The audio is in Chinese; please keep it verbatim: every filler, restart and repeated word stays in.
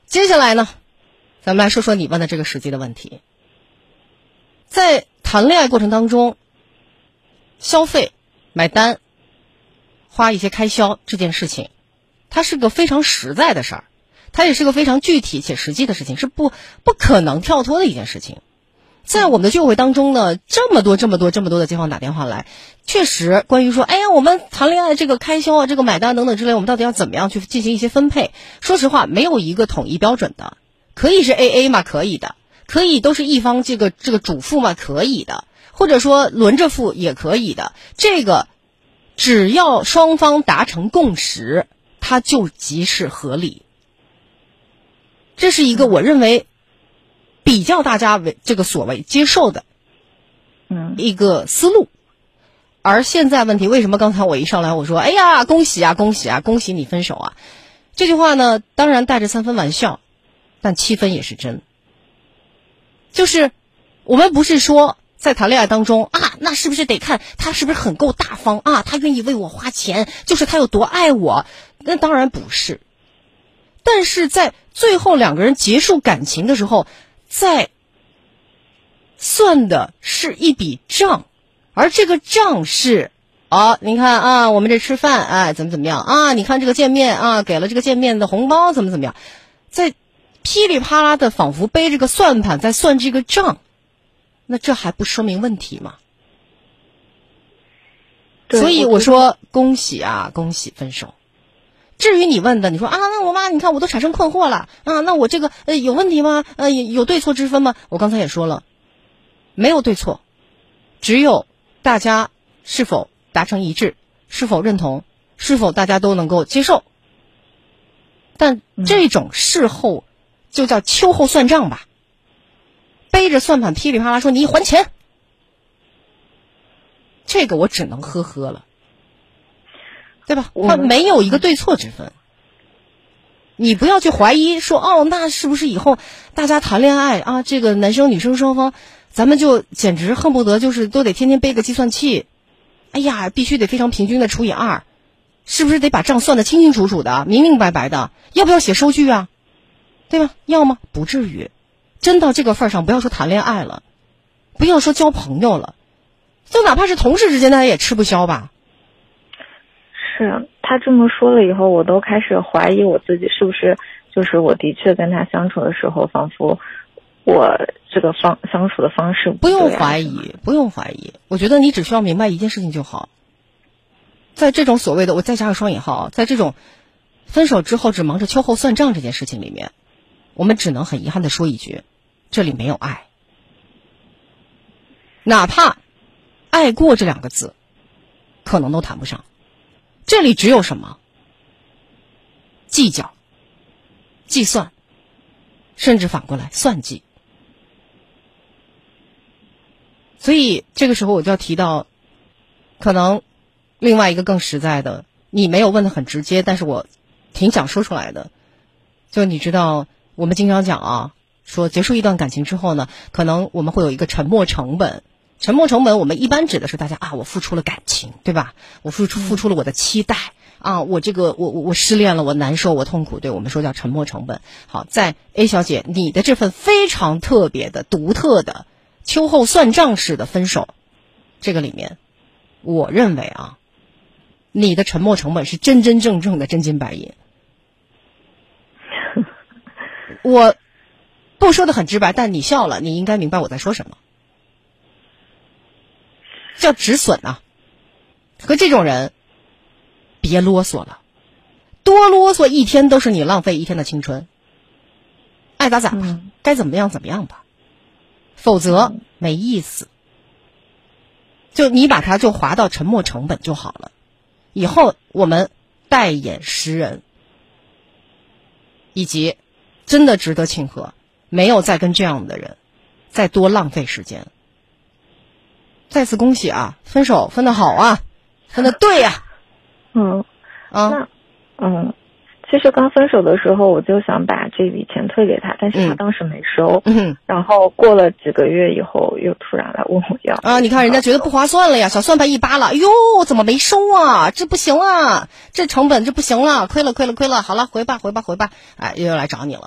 接下来呢，咱们来说说你问的这个实际的问题。在谈恋爱过程当中，消费、买单、花一些开销这件事情，它是个非常实在的事儿，它也是个非常具体且实际的事情，是不不可能跳脱的一件事情。在我们的聚会当中呢，这么多这么多这么多的街坊打电话来，确实关于说，哎呀，我们谈恋爱这个开销啊，这个买单等等之类，我们到底要怎么样去进行一些分配？说实话，没有一个统一标准的。可以是 A A 嘛，可以的；可以都是一方这个这个主付嘛，可以的；或者说轮着付也可以的。这个只要双方达成共识，它就即是合理。这是一个我认为比较大家为这个所谓接受的嗯一个思路。而现在问题，为什么刚才我一上来我说，哎呀，恭喜啊，恭喜啊，恭喜你分手啊，这句话呢，当然带着三分玩笑，但七分也是真。就是我们不是说在谈恋爱当中啊，那是不是得看他是不是很够大方啊，他愿意为我花钱，就是他有多爱我，那当然不是。但是在最后两个人结束感情的时候，在算的是一笔账，而这个账是啊，你看啊，我们这吃饭哎怎么怎么样啊，你看这个见面啊，给了这个见面的红包怎么怎么样，在噼里啪啦的仿佛背着个算盘在算这个账，那这还不说明问题吗？所以我说恭喜啊，恭喜分手。至于你问的，你说啊，那我妈，你看我都产生困惑了啊，那我这个呃有问题吗？呃有对错之分吗？我刚才也说了，没有对错，只有大家是否达成一致，是否认同，是否大家都能够接受。但这种事后就叫秋后算账吧，背着算盘噼里啪啦说你还钱，这个我只能呵呵了。对吧？它没有一个对错之分。你不要去怀疑说，哦，那是不是以后大家谈恋爱啊，这个男生女生双方，咱们就简直恨不得就是都得天天背个计算器，哎呀，必须得非常平均的除以二，是不是得把账算得清清楚楚的，明明白白的？要不要写收据啊？对吧？要吗？不至于。真到这个份儿上，不要说谈恋爱了，不要说交朋友了，就哪怕是同事之间，大家也吃不消吧。 是他这么说了以后，我都开始怀疑我自己是不是就是我的确跟他相处的时候，仿佛我这个方相处的方式不, 不用怀疑，不用怀疑。我觉得你只需要明白一件事情就好，在这种所谓的我再加个双引号，在这种分手之后只忙着秋后算账这件事情里面，我们只能很遗憾的说一句，这里没有爱。哪怕爱过这两个字可能都谈不上，这里只有什么？计较、计算，甚至反过来算计。所以这个时候我就要提到，可能另外一个更实在的，你没有问得很直接，但是我挺想说出来的。就你知道，我们经常讲啊，说结束一段感情之后呢，可能我们会有一个沉没成本。沉没成本我们一般指的是大家啊，我付出了感情，对吧？我付出付出了我的期待啊，我这个我我我失恋了，我难受，我痛苦，对，我们说叫沉没成本。好，在 A 小姐你的这份非常特别的独特的秋后算账式的分手，这个里面我认为啊，你的沉没成本是真真正正的真金白银。我不说的很直白，但你笑了，你应该明白我在说什么。叫止损啊！和这种人别啰嗦了，多啰嗦一天都是你浪费一天的青春。爱咋咋吧，嗯、该怎么样怎么样吧，否则没意思。就你把它就划到沉没成本就好了。以后我们代言识人，以及真的值得庆贺，没有再跟这样的人再多浪费时间。再次恭喜啊，分手分得好啊，分得对呀、 啊。嗯， 啊， 那嗯，其实刚分手的时候我就想把这笔钱退给他，但是他当时没收。 嗯， 然后过了几个月以后，又突然来问我要。 啊，你看人家觉得不划算了呀，小算盘一扒了，哟，怎么没收啊？这不行啊，这成本这不行了，亏了亏了亏了，好了，回吧回吧回吧，哎，又来找你了。